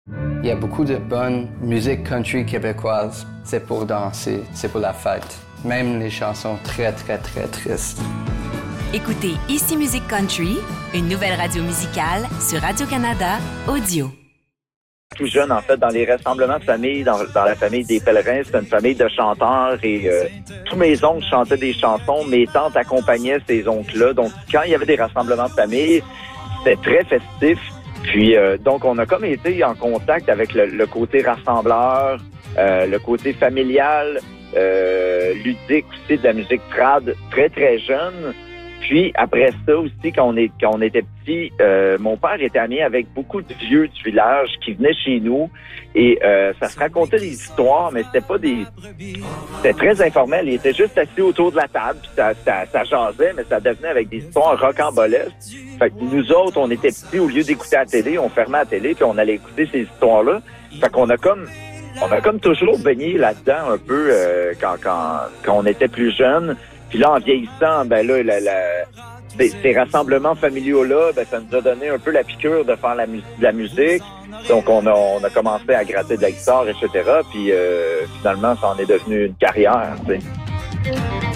Il y a beaucoup de bonne musique country québécoise. C'est pour danser, c'est pour la fête. Même les chansons très, très, très tristes. Écoutez Ici Musique Country, une nouvelle radio musicale sur Radio-Canada Audio. Tout jeune, en fait, dans les rassemblements de famille, dans la famille des pèlerins, c'était une famille de chanteurs et tous mes oncles chantaient des chansons, mes tantes accompagnaient ces oncles-là. Donc, quand il y avait des rassemblements de famille, c'était très festif. Puis, donc, on a comme été en contact avec le côté rassembleur, le côté familial, ludique aussi de la musique trad, très, très jeune. Puis, après ça aussi, quand on était petit, mon père était ami avec beaucoup de vieux du village qui venaient chez nous et ça se racontait des histoires, mais c'était très informel. Ils étaient juste assis autour de la table, puis ça jasait, mais ça devenait avec des histoires rocambolesques. Fait que nous autres, on était petits, au lieu d'écouter la télé, on fermait la télé, puis on allait écouter ces histoires-là. Fait qu'on a comme toujours baigné là-dedans un peu quand on était plus jeunes. Puis là, en vieillissant, ben là, ces rassemblements familiaux-là, ben ça nous a donné un peu la piqûre de faire de la musique. Donc, on a commencé à gratter de la guitare, etc. Puis finalement, ça en est devenu une carrière, tu sais.